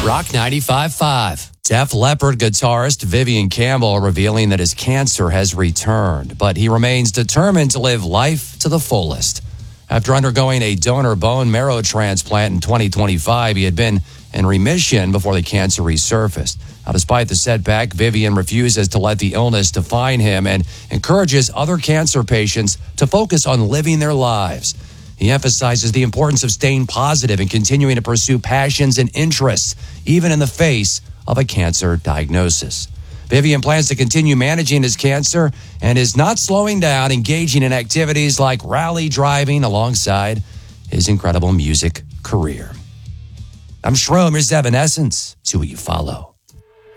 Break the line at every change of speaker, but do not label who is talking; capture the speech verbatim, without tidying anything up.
Rock ninety-five point five. Def Leppard guitarist Vivian Campbell revealing that his cancer has returned, but he remains determined to live life to the fullest. After undergoing a donor bone marrow transplant in twenty twenty-five, he had been in remission before the cancer resurfaced. Now, despite the setback, Vivian refuses to let the illness define him and encourages other cancer patients to focus on living their lives. He emphasizes the importance of staying positive and continuing to pursue passions and interests, even in the face of a cancer diagnosis. Vivian plans to continue managing his cancer and is not slowing down, engaging in activities like rally driving alongside his incredible music career. I'm Shroom, here's Evanescence. To who you follow.